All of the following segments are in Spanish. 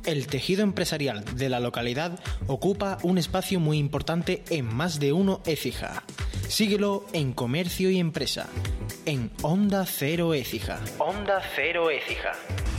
El tejido empresarial de la localidad ocupa un espacio muy importante en Más de Uno Écija. Síguelo en Comercio y Empresa, en Onda Cero Écija. Onda Cero Écija.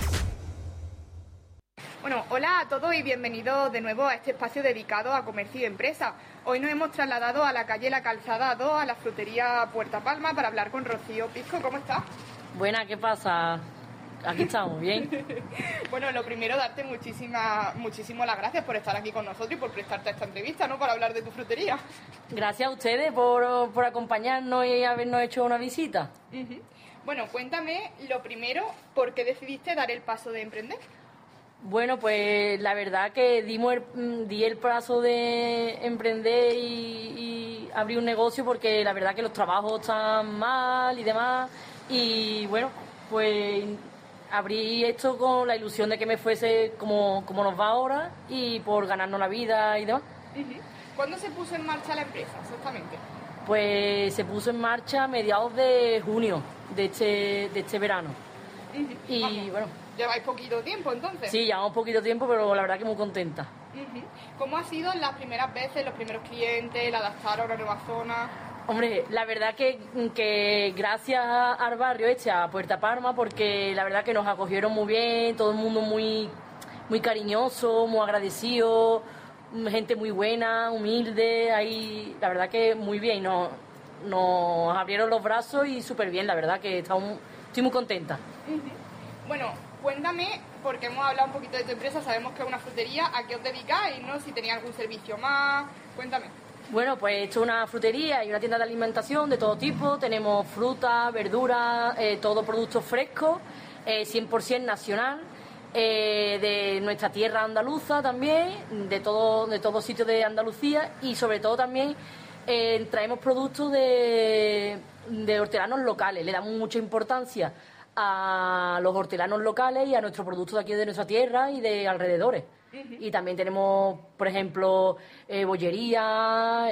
Bueno, hola a todos y bienvenidos de nuevo a este espacio dedicado a comercio y empresa. Hoy nos hemos trasladado a la calle La Calzada 2, a la frutería Puerta Palma, para hablar con Rocío Pisco. ¿Cómo estás? Buena, ¿qué pasa? Aquí estamos, ¿bien? Bueno, lo primero, darte muchísimas las gracias por estar aquí con nosotros y por prestarte a esta entrevista, ¿no? Para hablar de tu frutería. Gracias a ustedes por acompañarnos y habernos hecho una visita. Uh-huh. Bueno, cuéntame, lo primero, ¿por qué decidiste dar el paso de emprender? Bueno, pues la verdad que di el paso de emprender y abrir un negocio porque la verdad que los trabajos están mal y demás. Y bueno, pues abrí esto con la ilusión de que me fuese como nos va ahora y por ganarnos la vida y demás. Uh-huh. ¿Cuándo se puso en marcha la empresa exactamente? Pues se puso en marcha a mediados de junio de este verano. Uh-huh. Y vamos. bueno... ¿Lleváis poquito tiempo entonces? Sí, llevamos poquito tiempo, pero la verdad que muy contenta. Uh-huh. ¿Cómo ha sido las primeras veces, los primeros clientes, el adaptar a una nueva zona? Hombre, la verdad que gracias al barrio a Puerta Palma, porque la verdad que nos acogieron muy bien, todo el mundo muy cariñoso, muy agradecido, gente muy buena, humilde, ahí la verdad que muy bien, nos abrieron los brazos y súper bien, la verdad que estoy muy contenta. Uh-huh. Bueno, cuéntame, porque hemos hablado un poquito de tu empresa, sabemos que es una frutería, ¿a qué os dedicáis, no? Si tenéis algún servicio más, cuéntame. Bueno, pues esto es una frutería y una tienda de alimentación de todo tipo. Tenemos fruta, verdura, todo producto fresco, 100% nacional, de nuestra tierra andaluza también, de todos sitios de Andalucía y sobre todo también traemos productos de hortelanos locales. Le damos mucha importancia a los hortelanos locales y a nuestros productos de aquí de nuestra tierra y de alrededores. Uh-huh. Y también tenemos, por ejemplo, bollería,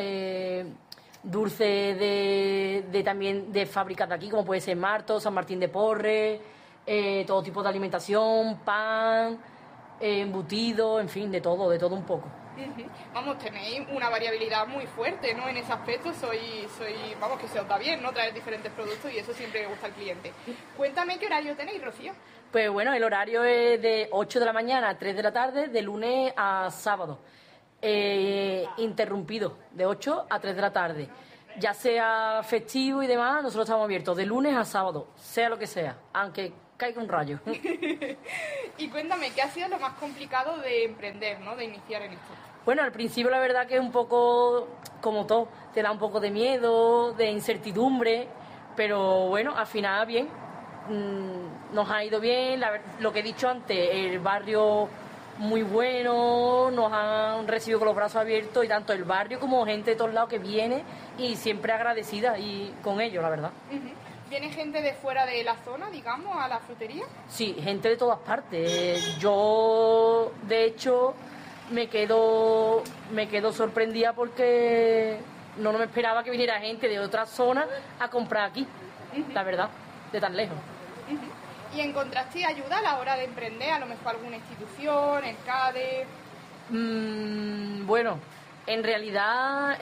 dulce también de fábricas de aquí, como puede ser Marto, San Martín de Porres, todo tipo de alimentación, pan, embutido, en fin, de todo un poco. Uh-huh. Vamos, tenéis una variabilidad muy fuerte, ¿no? En ese aspecto vamos, que se os da bien, ¿no? Traer diferentes productos y eso siempre le gusta al cliente. Cuéntame qué horario tenéis, Rocío. Pues bueno, el horario es de 8 de la mañana a 3 de la tarde, de lunes a sábado. Interrumpido, de 8 a 3 de la tarde. Ya sea festivo y demás, nosotros estamos abiertos de lunes a sábado, sea lo que sea, aunque caiga un rayo. Y cuéntame, ¿qué ha sido lo más complicado de emprender, ¿no? De iniciar en esto? Bueno, al principio la verdad que es un poco, como todo, te da un poco de miedo, de incertidumbre, pero bueno, al final bien, nos ha ido bien, lo que he dicho antes, el barrio muy bueno, nos han recibido con los brazos abiertos y tanto el barrio como gente de todos lados que viene y siempre agradecida y con ellos, la verdad. Uh-huh. ¿Viene gente de fuera de la zona, digamos, a la frutería? Sí, gente de todas partes. Yo, de hecho, me quedo sorprendida porque no me esperaba que viniera gente de otra zona a comprar aquí, uh-huh. La verdad, de tan lejos. Uh-huh. ¿Y encontraste ayuda a la hora de emprender? A lo mejor alguna institución, el CADE... Bueno, en realidad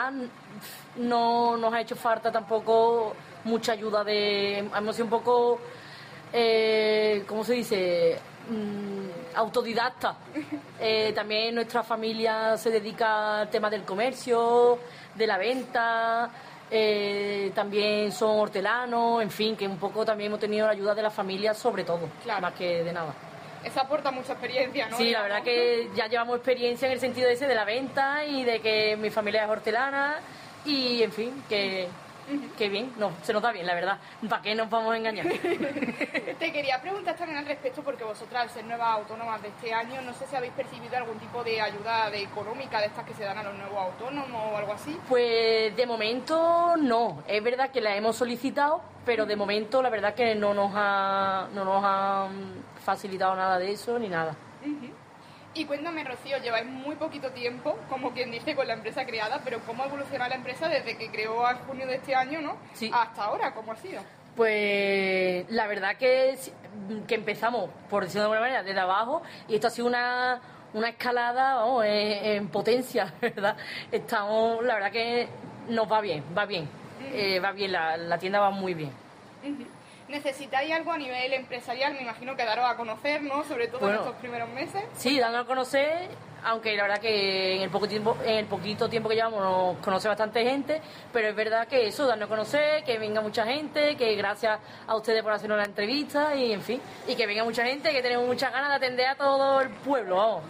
no nos ha hecho falta tampoco mucha ayuda hemos sido un poco ¿cómo se dice? Autodidacta. También nuestra familia se dedica al tema del comercio, de la venta, también son hortelanos, en fin, que un poco también hemos tenido la ayuda de la familia sobre todo, claro. Más que de nada. Eso aporta mucha experiencia, ¿no? Sí, la verdad que ya llevamos experiencia en el sentido ese de la venta y de que mi familia es hortelana y, en fin, que bien, se nos da bien, la verdad. ¿Para qué nos vamos a engañar? Te quería preguntar también al respecto, porque vosotras, al ser nuevas autónomas de este año, no sé si habéis percibido algún tipo de ayuda económica de estas que se dan a los nuevos autónomos o algo así. Pues de momento no. Es verdad que la hemos solicitado, pero de momento la verdad que no nos han facilitado nada de eso ni nada. Uh-huh. Y cuéntame, Rocío, lleváis muy poquito tiempo, como quien dice, con la empresa creada, pero ¿cómo ha evolucionado la empresa desde que creó en junio de este año, ¿no? Sí. Hasta ahora, ¿cómo ha sido? Pues la verdad que que empezamos, por decirlo de alguna manera, desde abajo, y esto ha sido una escalada, vamos, en potencia, ¿verdad? Estamos, la verdad que nos va bien, va bien, la tienda va muy bien. ¿Necesitáis algo a nivel empresarial? Me imagino que daros a conocer, ¿no? Sobre todo en estos primeros meses. Sí, dando a conocer, aunque la verdad que en el poquito tiempo que llevamos nos conoce bastante gente, pero es verdad que eso, darnos a conocer, que venga mucha gente, que gracias a ustedes por hacernos la entrevista y en fin, y que venga mucha gente, que tenemos muchas ganas de atender a todo el pueblo, vamos.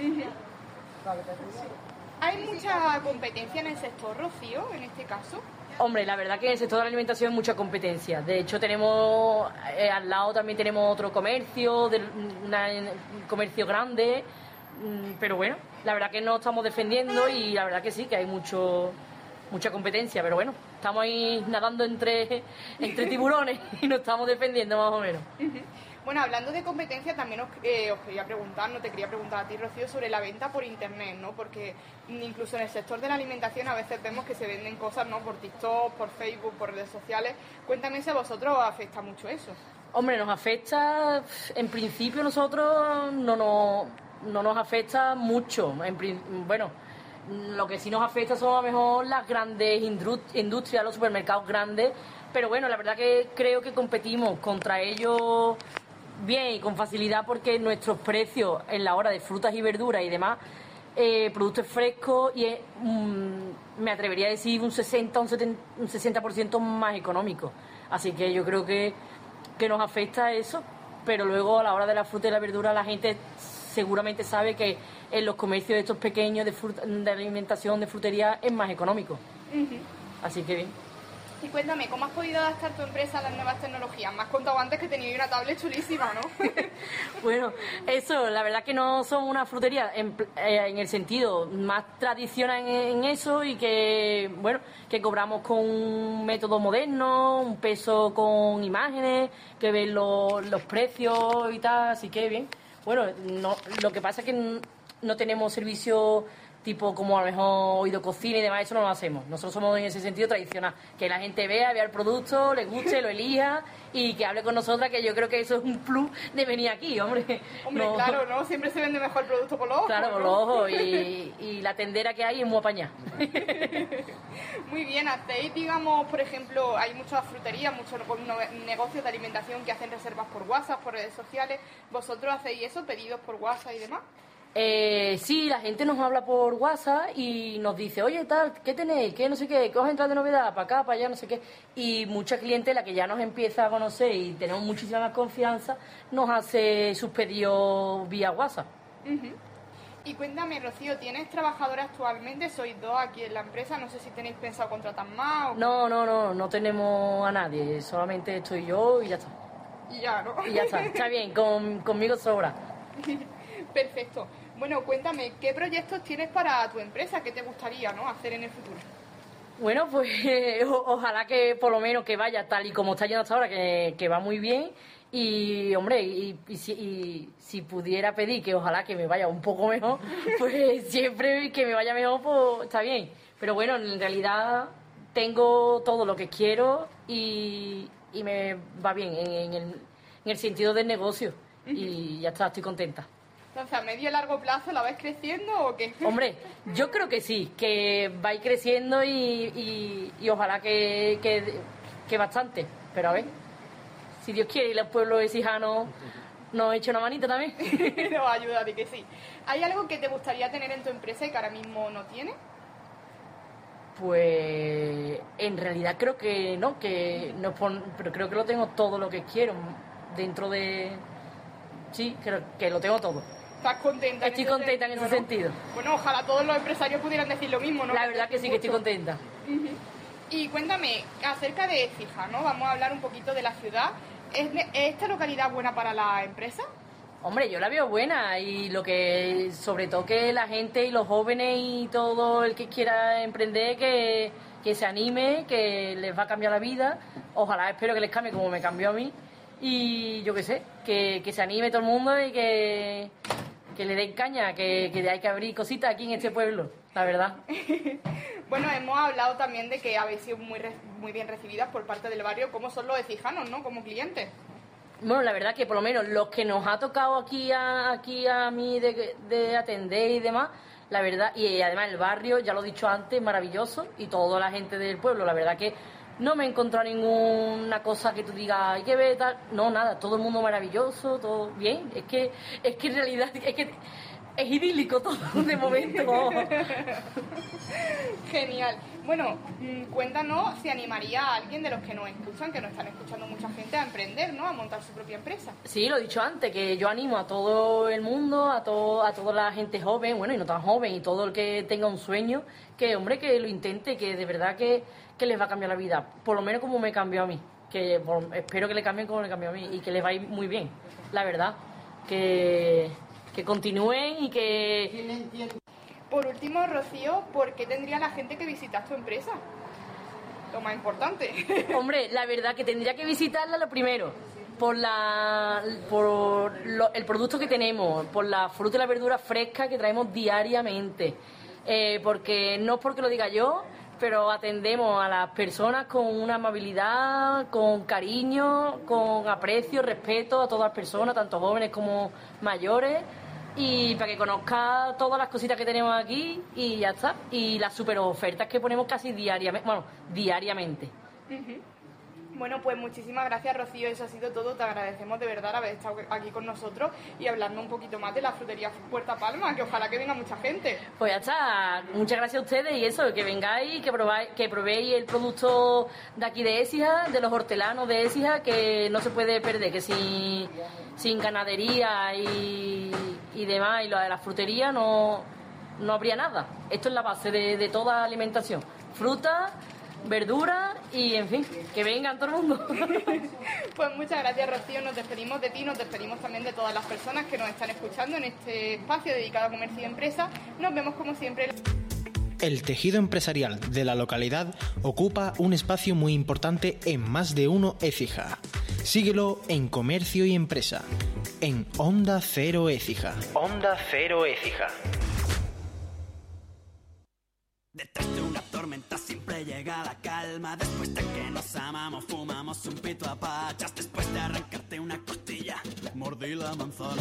¿Hay mucha competencia en el sector, Rocío, en este caso? Hombre, la verdad que en el sector de la alimentación hay mucha competencia. De hecho, tenemos al lado también tenemos otro comercio, un comercio grande, pero bueno, la verdad que nos estamos defendiendo y la verdad que sí, que hay mucha competencia, pero bueno, estamos ahí nadando entre tiburones y nos estamos defendiendo más o menos. Bueno, hablando de competencia, también os quería preguntar, no te quería preguntar a ti, Rocío, sobre la venta por internet, ¿no? Porque incluso en el sector de la alimentación a veces vemos que se venden cosas, ¿no? Por TikTok, por Facebook, por redes sociales. Cuéntame si a vosotros os afecta mucho eso. Hombre, nos afecta, en principio nosotros no nos afecta mucho. Bueno, lo que sí nos afecta son a lo mejor las grandes industrias, los supermercados grandes, pero bueno, la verdad que creo que competimos contra ellos bien y con facilidad porque nuestros precios en la hora de frutas y verduras y demás, productos frescos, y me atrevería a decir un 60% más económico. Así que yo creo que nos afecta eso, pero luego a la hora de la fruta y la verdura la gente seguramente sabe que en los comercios estos pequeños de alimentación, de frutería, es más económico. Así que bien. Y cuéntame, ¿cómo has podido adaptar tu empresa a las nuevas tecnologías? Me has contado antes que tenías una tablet chulísima, ¿no? Bueno, eso, la verdad que no somos una frutería en el sentido más tradicional en eso, y que, bueno, que cobramos con un método moderno, un peso con imágenes, que ven los precios y tal, así que bien. Bueno, lo que pasa es que no tenemos servicio tipo como a lo mejor oído cocina y demás, eso no lo hacemos. Nosotros somos en ese sentido tradicional, que la gente vea el producto, le guste, lo elija y que hable con nosotras, que yo creo que eso es un plus de venir aquí, hombre. Hombre, no, claro, ¿no? Siempre se vende mejor el producto por los ojos. Claro, ¿no? por los ojos, y la tendera que hay es muy apañada. Muy bien, hacéis, digamos, por ejemplo, hay muchas fruterías, muchos negocios de alimentación que hacen reservas por WhatsApp, por redes sociales. ¿Vosotros hacéis eso, pedidos por WhatsApp y demás? Sí, la gente nos habla por WhatsApp y nos dice, oye, tal, ¿qué tenéis? ¿Qué no sé qué? ¿Qué os entra de novedad? Para acá, para allá, no sé qué. Y mucha clientela que ya nos empieza a conocer y tenemos muchísima más confianza, nos hace sus pedidos vía WhatsApp. Y cuéntame, Rocío, ¿tienes trabajadores actualmente? Sois dos aquí en la empresa, no sé si tenéis pensado contratar más o... No tenemos a nadie, solamente estoy yo y ya está. Y ya, ¿no? Y ya está bien, conmigo sobra. Perfecto. Bueno, cuéntame, ¿qué proyectos tienes para tu empresa? ¿Qué te gustaría, ¿no?, hacer en el futuro? Bueno, pues ojalá que por lo menos que vaya tal y como está yendo hasta ahora, que va muy bien. Y, hombre, y si pudiera pedir que ojalá que me vaya un poco mejor, pues siempre que me vaya mejor, pues está bien. Pero bueno, en realidad tengo todo lo que quiero y me va bien en el sentido del negocio. Y ya está, estoy contenta. Entonces, ¿a medio y largo plazo la ves creciendo o qué? Hombre, yo creo que sí, que va a ir creciendo y ojalá que bastante. Pero a ver, si Dios quiere y los pueblos exijanos nos echen una manita también. Nos va a ayudar y que sí. ¿Hay algo que te gustaría tener en tu empresa y que ahora mismo no tienes? Pues en realidad creo que no, pero creo que lo tengo todo lo que quiero dentro de... Sí, creo que lo tengo todo. ¿Estás contenta? Estoy contenta en ese sentido. Bueno, ojalá todos los empresarios pudieran decir lo mismo, ¿no? La verdad que sí, que estoy contenta. Y cuéntame, acerca de Écija, ¿no? Vamos a hablar un poquito de la ciudad. ¿Es esta localidad buena para la empresa? Hombre, yo la veo buena, y lo que, sobre todo, que la gente y los jóvenes y todo el que quiera emprender, que se anime, que les va a cambiar la vida. Ojalá, espero que les cambie como me cambió a mí. Y yo qué sé, que se anime todo el mundo y que le den caña, que hay que abrir cositas aquí en este pueblo, la verdad. Bueno, hemos hablado también de que habéis sido muy bien recibidas por parte del barrio. ¿Cómo son los ecijanos, no, como clientes? Bueno, la verdad que por lo menos los que nos ha tocado aquí a mí de atender y demás, la verdad, y además el barrio, ya lo he dicho antes, maravilloso, y toda la gente del pueblo, la verdad que no me he encontrado ninguna cosa que tú digas, hay que ver tal, no, nada, todo el mundo maravilloso, todo bien, es que en realidad, es idílico todo de momento. Genial. Bueno, cuéntanos si animaría a alguien de los que nos escuchan, que nos están escuchando mucha gente, a emprender, ¿no? A montar su propia empresa. Sí, lo he dicho antes, que yo animo a todo el mundo, a toda la gente joven, bueno, y no tan joven, y todo el que tenga un sueño, que, hombre, que lo intente, que de verdad que les va a cambiar la vida, por lo menos como me cambió a mí, que espero que le cambien como le cambió a mí, y que les va a ir muy bien, la verdad, que continúen y que... Por último, Rocío, ¿por qué tendría la gente que visitar tu empresa? Lo más importante. Hombre, la verdad que tendría que visitarla lo primero, por el producto que tenemos, por la fruta y la verdura fresca que traemos diariamente, porque no es porque lo diga yo, pero atendemos a las personas con una amabilidad, con cariño, con aprecio, respeto a todas las personas, tanto jóvenes como mayores, y para que conozca todas las cositas que tenemos aquí y ya está. Y las super ofertas que ponemos casi diariamente. Bueno, pues muchísimas gracias, Rocío, eso ha sido todo. Te agradecemos de verdad haber estado aquí con nosotros y hablarnos un poquito más de la frutería Puerta Palma, que ojalá que venga mucha gente. Pues ya está, muchas gracias a ustedes y eso, que vengáis, que probéis el producto de aquí de Écija, de los hortelanos de Écija, que no se puede perder, que sin ganadería y demás, y lo de la frutería no habría nada. Esto es la base de toda alimentación. Fruta, verdura y, en fin, que vengan todo el mundo. Pues muchas gracias, Rocío. Nos despedimos de ti, nos despedimos también de todas las personas que nos están escuchando en este espacio dedicado a comercio y empresa. Nos vemos como siempre. El tejido empresarial de la localidad ocupa un espacio muy importante en Más de Uno Écija. Síguelo en Comercio y Empresa, en Onda Cero Écija. Onda Cero Écija. Detrás de una tormenta siempre llega la calma. Después de que nos amamos, fumamos un pito a pachas. Después de arrancarte una costilla, mordí la manzana.